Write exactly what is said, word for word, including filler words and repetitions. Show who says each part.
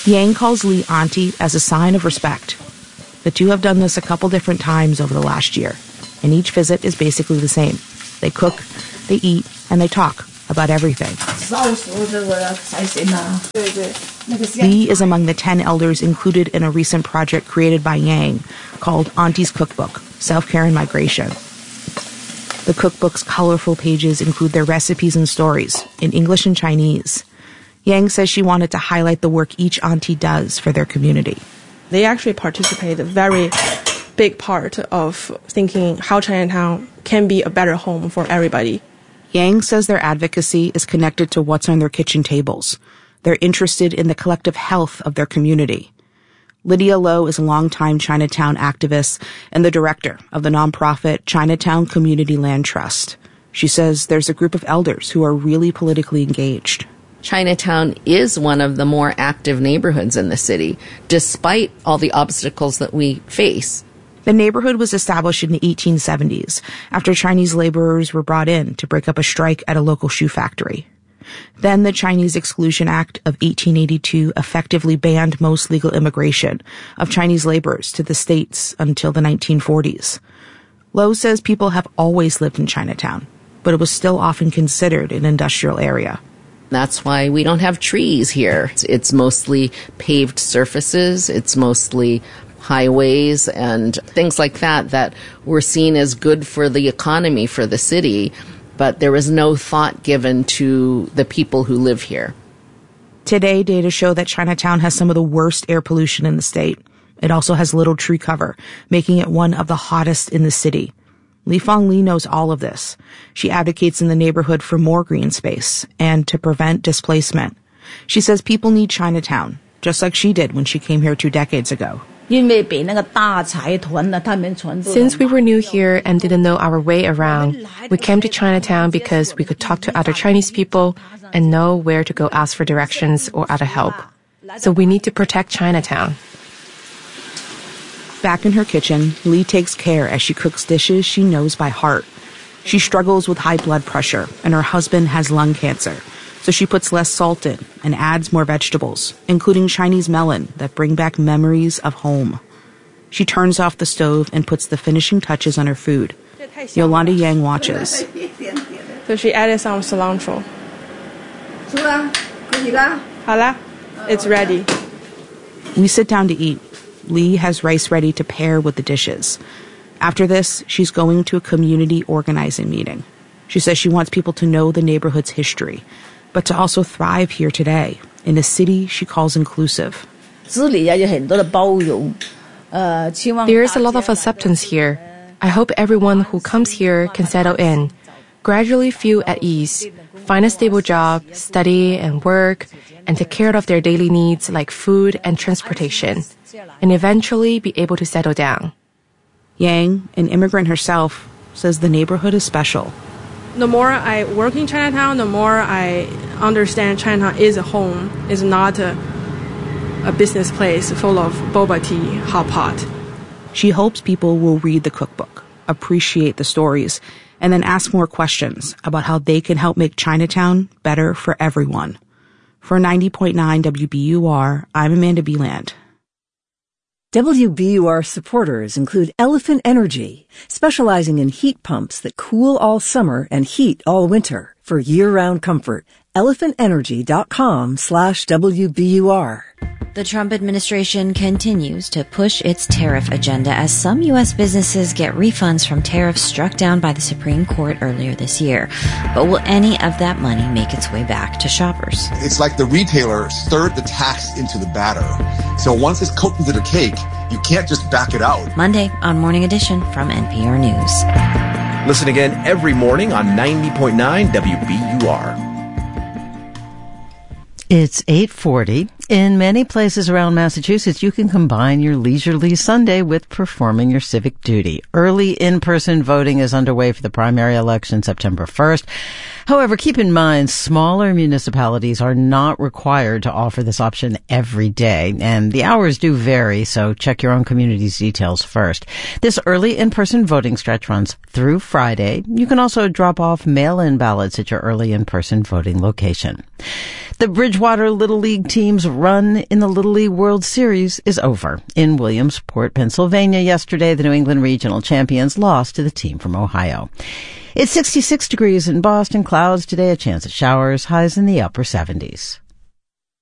Speaker 1: Yang calls Li auntie as a sign of respect. The two have done this a couple different times over the last year, and each visit is basically the same. They cook, they eat, and they talk about everything. Li is among the ten elders included in a recent project created by Yang called Auntie's Cookbook, Self-Care and Migration. The cookbook's colorful pages include their recipes and stories in English and Chinese. Yang says she wanted to highlight the work each auntie does for their community.
Speaker 2: They actually participate a very big part of thinking how Chinatown can be a better home for everybody.
Speaker 1: Yang says their advocacy is connected to what's on their kitchen tables. They're interested in the collective health of their community. Lydia Lowe is a longtime Chinatown activist and the director of the nonprofit Chinatown Community Land Trust. She says there's a group of elders who are really politically engaged.
Speaker 3: Chinatown is one of the more active neighborhoods in the city, despite all the obstacles that we face.
Speaker 1: The neighborhood was established in the eighteen seventies after Chinese laborers were brought in to break up a strike at a local shoe factory. Then the Chinese Exclusion Act of eighteen eighty-two effectively banned most legal immigration of Chinese laborers to the States until the nineteen forties. Lowe says people have always lived in Chinatown, but it was still often considered an industrial area.
Speaker 3: That's why we don't have trees here. It's, it's mostly paved surfaces. It's mostly highways and things like that that were seen as good for the economy for the city, but there was no thought given to the people who live here.
Speaker 1: Today, data show that Chinatown has some of the worst air pollution in the state. It also has little tree cover, making it one of the hottest in the city. Li-Fong Li knows all of this. She advocates in the neighborhood for more green space and to prevent displacement. She says people need Chinatown, just like she did when she came here two decades ago.
Speaker 4: Since we were new here and didn't know our way around, we came to Chinatown because we could talk to other Chinese people and know where to go ask for directions or other help. So we need to protect Chinatown.
Speaker 1: Back in her kitchen, Li takes care as she cooks dishes she knows by heart. She struggles with high blood pressure, and her husband has lung cancer. So she puts less salt in and adds more vegetables, including Chinese melon that bring back memories of home. She turns off the stove and puts the finishing touches on her food. Yolanda Yang watches.
Speaker 2: So she added some cilantro. Hala, it's ready.
Speaker 1: We sit down to eat. Li has rice ready to pair with the dishes. After this, she's going to a community organizing meeting. She says she wants people to know the neighborhood's history, but to also thrive here today, in a city she calls inclusive.
Speaker 4: There is a lot of acceptance here. I hope everyone who comes here can settle in, gradually feel at ease, find a stable job, study and work, and take care of their daily needs like food and transportation, and eventually be able to settle down.
Speaker 1: Yang, an immigrant herself, says the neighborhood is special.
Speaker 2: The more I work in Chinatown, the more I understand Chinatown is a home, is not a, a business place full of boba tea, hot pot.
Speaker 1: She hopes people will read the cookbook, appreciate the stories, and then ask more questions about how they can help make Chinatown better for everyone. For ninety point nine W B U R, I'm Amanda Beeland.
Speaker 5: W B U R supporters include Elephant Energy, specializing in heat pumps that cool all summer and heat all winter. For year-round comfort, elephant energy dot com slash W B U R.
Speaker 6: The Trump administration continues to push its tariff agenda as some U S businesses get refunds from tariffs struck down by the Supreme Court earlier this year. But will any of that money make its way back to shoppers?
Speaker 7: It's like the retailer stirred the tax into the batter. So once it's cooked into the cake, you can't just back it out.
Speaker 6: Monday on Morning Edition from N P R News.
Speaker 8: Listen again every morning on ninety point nine W B U R.
Speaker 9: It's eight forty. In many places around Massachusetts, you can combine your leisurely Sunday with performing your civic duty. Early in-person voting is underway for the primary election September first. However, keep in mind, smaller municipalities are not required to offer this option every day, and the hours do vary, so check your own community's details first. This early in-person voting stretch runs through Friday. You can also drop off mail-in ballots at your early in-person voting location. The Bridgewater Little League team's run in the Little League World Series is over. In Williamsport, Pennsylvania, yesterday, the New England Regional Champions lost to the team from Ohio. It's sixty-six degrees in Boston. Clouds today, a chance of showers, highs in the upper seventies.